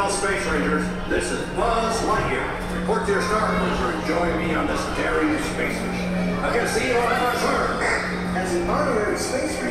all space rangers. This is Buzz Lightyear. Report to your star cruiser and join me on this daring space mission. I'll get to see you on Mars. As an honorary space